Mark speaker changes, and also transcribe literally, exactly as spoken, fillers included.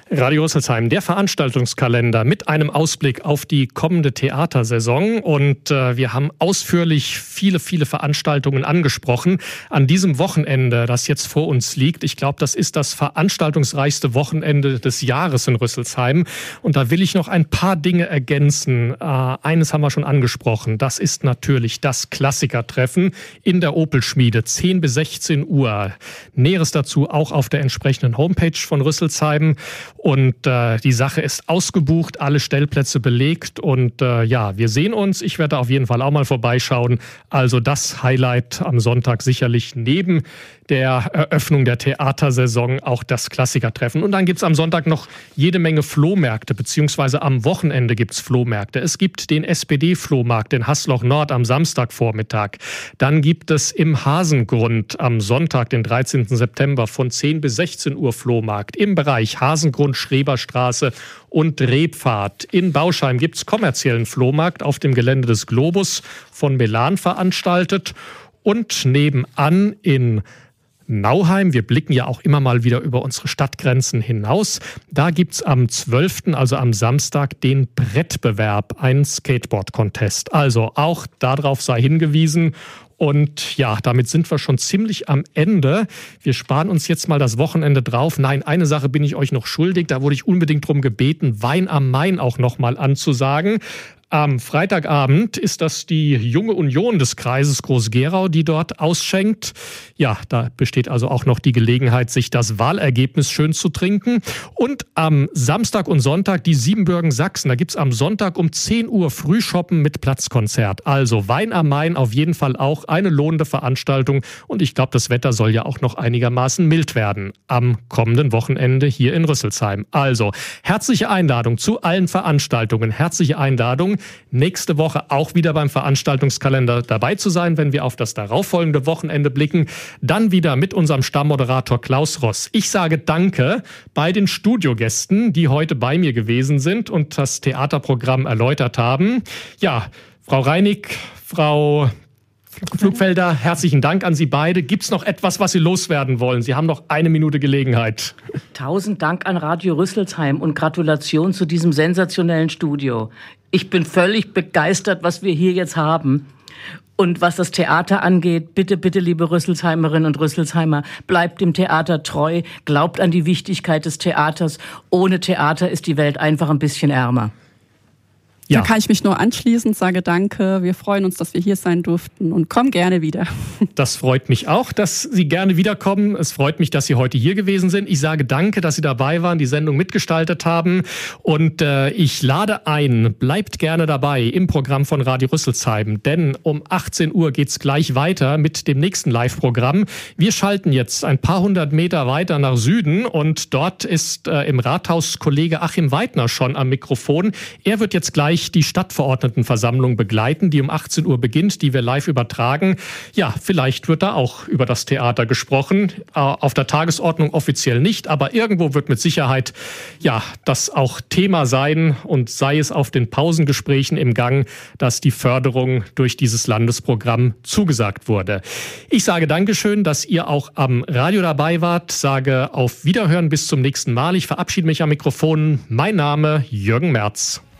Speaker 1: Radio Rüsselsheim, der Veranstaltungskalender mit einem Ausblick auf die kommende Theatersaison. Und äh, wir haben ausführlich viele, viele Veranstaltungen angesprochen. An diesem Wochenende, das jetzt vor uns liegt, ich glaube, das ist das veranstaltungsreichste Wochenende des Jahres in Rüsselsheim. Und da will ich noch ein paar Dinge ergänzen. Äh, eines haben wir schon angesprochen. Das ist natürlich das Klassikertreffen in der Opel-Schmiede, zehn bis sechzehn Uhr. Näheres dazu auch auf der entsprechenden Homepage von Rüsselsheim. Und äh, die Sache ist ausgebucht, alle Stellplätze belegt. Und äh, ja, wir sehen uns. Ich werde auf jeden Fall auch mal vorbeischauen. Also das Highlight am Sonntag sicherlich neben der Eröffnung der Theatersaison auch das Klassikertreffen. Und dann gibt's am Sonntag noch jede Menge Flohmärkte, beziehungsweise am Wochenende gibt's Flohmärkte. Es gibt den S P D-Flohmarkt in Hasloch Nord am Samstagvormittag. Dann gibt es im Hasengrund am Sonntag, den dreizehnten September, von zehn bis sechzehn Uhr Flohmarkt im Bereich Hasengrund, Schreberstraße und Rebpfad. In Bauschheim gibt's kommerziellen Flohmarkt auf dem Gelände des Globus von Melan veranstaltet. Und nebenan in Nauheim, wir blicken ja auch immer mal wieder über unsere Stadtgrenzen hinaus, da gibt's am zwölften, also am Samstag, den Brettbewerb, einen Skateboard-Contest. Also auch darauf sei hingewiesen. Und ja, damit sind wir schon ziemlich am Ende. Wir sparen uns jetzt mal das Wochenende drauf. Nein, eine Sache bin ich euch noch schuldig. Da wurde ich unbedingt drum gebeten, Wein am Main auch noch mal anzusagen. Am Freitagabend ist das die Junge Union des Kreises Groß-Gerau, die dort ausschenkt. Ja, da besteht also auch noch die Gelegenheit, sich das Wahlergebnis schön zu trinken. Und am Samstag und Sonntag die Siebenbürgen Sachsen. Da gibt's am Sonntag um zehn Uhr Frühshoppen mit Platzkonzert. Also Wein am Main auf jeden Fall auch eine lohnende Veranstaltung. Und ich glaube, das Wetter soll ja auch noch einigermaßen mild werden am kommenden Wochenende hier in Rüsselsheim. Also herzliche Einladung zu allen Veranstaltungen. Herzliche Einladung, nächste Woche auch wieder beim Veranstaltungskalender dabei zu sein, wenn wir auf das darauffolgende Wochenende blicken. Dann wieder mit unserem Stammmoderator Klaus Ross. Ich sage Danke bei den Studiogästen, die heute bei mir gewesen sind und das Theaterprogramm erläutert haben. Ja, Frau Reinig, Frau Flugfelder, herzlichen Dank an Sie beide. Gibt's noch etwas, was Sie loswerden wollen? Sie haben noch eine Minute Gelegenheit.
Speaker 2: Tausend Dank an Radio Rüsselsheim und Gratulation zu diesem sensationellen Studio. Ich bin völlig begeistert, was wir hier jetzt haben. Und was das Theater angeht, bitte, bitte, liebe Rüsselsheimerinnen und Rüsselsheimer, bleibt dem Theater treu, glaubt an die Wichtigkeit des Theaters. Ohne Theater ist die Welt einfach ein bisschen ärmer.
Speaker 3: Ja. Da kann ich mich nur anschließen, sage danke. Wir freuen uns, dass wir hier sein durften und kommen gerne wieder.
Speaker 1: Das freut mich auch, dass Sie gerne wiederkommen. Es freut mich, dass Sie heute hier gewesen sind. Ich sage danke, dass Sie dabei waren, die Sendung mitgestaltet haben. Und äh, ich lade ein, bleibt gerne dabei im Programm von Radio Rüsselsheim. Denn um achtzehn Uhr geht's gleich weiter mit dem nächsten Live-Programm. Wir schalten jetzt ein paar hundert Meter weiter nach Süden. Und dort ist äh, im Rathaus Kollege Achim Weidner schon am Mikrofon. Er wird jetzt gleich die Stadtverordnetenversammlung begleiten, die um achtzehn Uhr beginnt, die wir live übertragen. Ja, vielleicht wird da auch über das Theater gesprochen. Auf der Tagesordnung offiziell nicht, aber irgendwo wird mit Sicherheit ja das auch Thema sein und sei es auf den Pausengesprächen im Gang, dass die Förderung durch dieses Landesprogramm zugesagt wurde. Ich sage Dankeschön, dass ihr auch am Radio dabei wart, sage auf Wiederhören bis zum nächsten Mal. Ich verabschiede mich am Mikrofon. Mein Name Jürgen Merz.